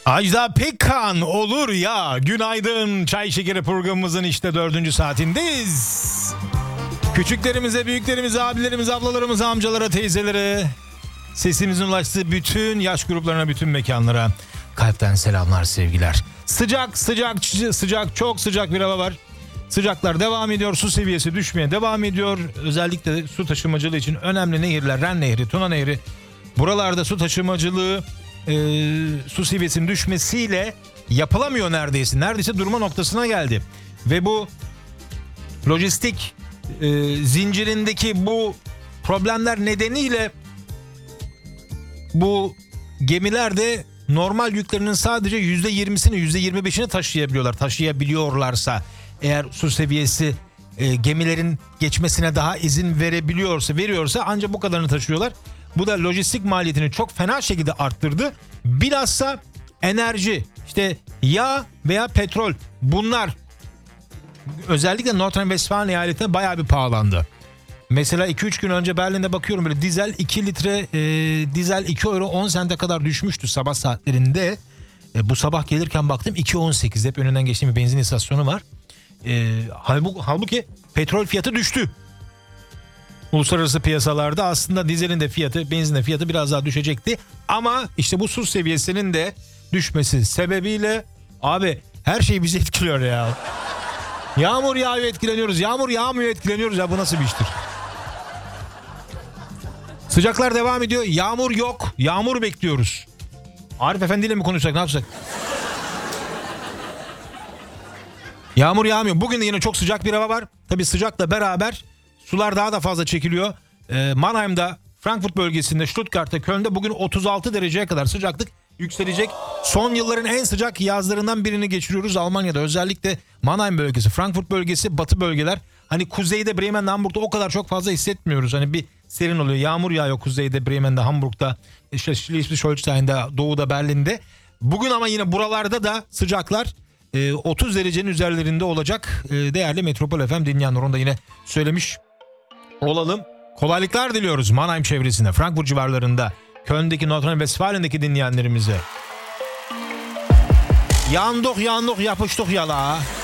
Ajda Pekkan olur ya. Günaydın. Çay Şekeri programımızın işte 4. saatindeyiz. Küçüklerimize, büyüklerimize, abilerimize, ablalarımıza, amcalara, teyzelere, sesimizin ulaştığı bütün yaş gruplarına, bütün mekanlara kalpten selamlar, sevgiler. Sıcak, çok sıcak bir hava var. Sıcaklar devam ediyor. Su seviyesi düşmeye devam ediyor. Özellikle su taşımacılığı için önemli nehirler, Ren Nehri, Tuna Nehri. Buralarda su taşımacılığı su seviyesinin düşmesiyle yapılamıyor neredeyse. Neredeyse durma noktasına geldi. Ve bu lojistik zincirindeki bu problemler nedeniyle bu gemiler de normal yüklerinin sadece %20'sini, %25'ini taşıyabiliyorlarsa, eğer su seviyesi gemilerin geçmesine daha izin veriyorsa ancak bu kadarını taşıyorlar. Bu da lojistik maliyetini çok fena şekilde arttırdı. Bilhassa enerji, işte yağ veya petrol, bunlar özellikle Nordrhein-Westfalen eyaletinde bayağı bir pahalandı. Mesela 2-3 gün önce Berlin'de bakıyorum, böyle dizel 2 litre dizel 2 euro 10 sente kadar düşmüştü sabah saatlerinde. Bu sabah gelirken baktım 2.18, hep önünden geçtiğim bir benzin istasyonu var. Halbuki petrol fiyatı düştü. Uluslararası piyasalarda aslında dizelin de fiyatı, benzin de fiyatı biraz daha düşecekti. Ama işte bu su seviyesinin de düşmesi sebebiyle abi her şey bizi etkiliyor ya. Yağmur yağıyor etkileniyoruz, yağmur yağmıyor etkileniyoruz ya, bu nasıl bir iştir? Sıcaklar devam ediyor, yağmur yok, yağmur bekliyoruz. Arif Efendi ile mi konuşsak, ne yapsak? Yağmur yağmıyor. Bugün de yine çok sıcak bir hava var. Tabii sıcakla beraber sular daha da fazla çekiliyor. Mannheim'da, Frankfurt bölgesinde, Stuttgart'ta, Köln'de bugün 36 dereceye kadar sıcaklık yükselecek. Son yılların en sıcak yazlarından birini geçiriyoruz Almanya'da. Özellikle Mannheim bölgesi, Frankfurt bölgesi, batı bölgeler. Hani kuzeyde, Bremen'de, Hamburg'da o kadar çok fazla hissetmiyoruz. Hani bir serin oluyor. Yağmur yağıyor kuzeyde, Bremen'de, Hamburg'da, işte Schleswig-Holstein'de, doğuda, Berlin'de. Bugün ama yine buralarda da sıcaklar 30 derecenin üzerlerinde olacak. Değerli Metropol FM dinleyenler, onu da yine söylemiş olalım. Kolaylıklar diliyoruz Mannheim çevresinde, Frankfurt civarlarında, Köln'deki, Nordrhein-Westfalen'deki dinleyenlerimize. Yandık yapıştık yala.